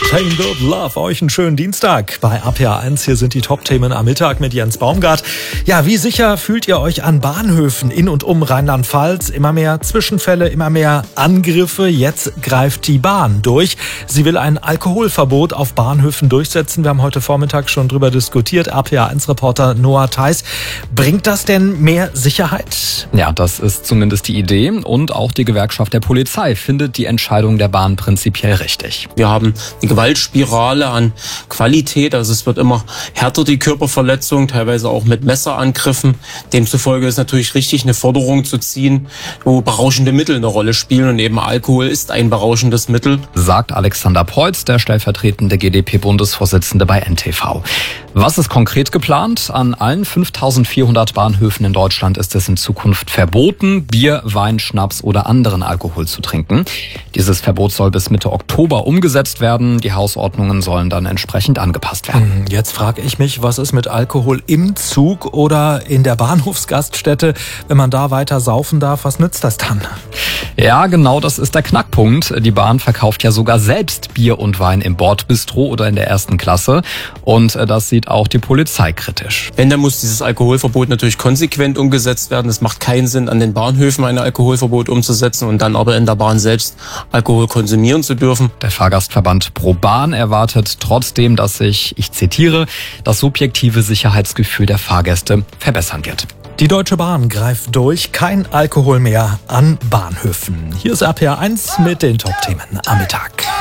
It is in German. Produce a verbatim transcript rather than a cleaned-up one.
Tangled Love, euch einen schönen Dienstag bei A P A eins. Hier sind die Top-Themen am Mittag mit Jens Baumgart. Ja, wie sicher fühlt ihr euch an Bahnhöfen in und um Rheinland-Pfalz? Immer mehr Zwischenfälle, immer mehr Angriffe. Jetzt greift die Bahn durch. Sie will ein Alkoholverbot auf Bahnhöfen durchsetzen. Wir haben heute Vormittag schon drüber diskutiert. A P A eins-Reporter Noah Theis. Bringt das denn mehr Sicherheit? Ja, das ist zumindest die Idee. Und auch die Gewerkschaft der Polizei findet die Entscheidung der Bahn prinzipiell richtig. Wir haben eine Gewaltspirale an Qualität, also es wird immer härter, die Körperverletzung, teilweise auch mit Messerangriffen. Demzufolge ist natürlich richtig, eine Forderung zu ziehen, wo berauschende Mittel eine Rolle spielen, und eben Alkohol ist ein berauschendes Mittel. Sagt Alexander Preutz, der stellvertretende G D P-Bundesvorsitzende bei N T V. Was ist konkret geplant? An allen fünftausendvierhundert Bahnhöfen in Deutschland ist es in Zukunft verboten, Bier, Wein, Schnaps oder anderen Alkohol zu trinken. Dieses Verbot soll bis Mitte Oktober umgesetzt werden. Die Hausordnungen sollen dann entsprechend angepasst werden. Jetzt frage ich mich, was ist mit Alkohol im Zug oder in der Bahnhofsgaststätte? Wenn man da weiter saufen darf, was nützt das dann? Ja, genau, das ist der Knackpunkt. Die Bahn verkauft ja sogar selbst Bier und Wein im Bordbistro oder in der ersten Klasse. Und das sieht auch die Polizei kritisch. Wenn, dann muss dieses Alkoholverbot natürlich konsequent umgesetzt werden. Es macht keinen Sinn, an den Bahnhöfen ein Alkoholverbot umzusetzen und dann aber in der Bahn selbst Alkohol konsumieren zu dürfen. Der Fahrgastverband ProBahn erwartet trotzdem, dass sich, ich zitiere, das subjektive Sicherheitsgefühl der Fahrgäste verbessern wird. Die Deutsche Bahn greift durch, kein Alkohol mehr an Bahnhöfen. Hier ist A P A eins mit den Top-Themen am Mittag.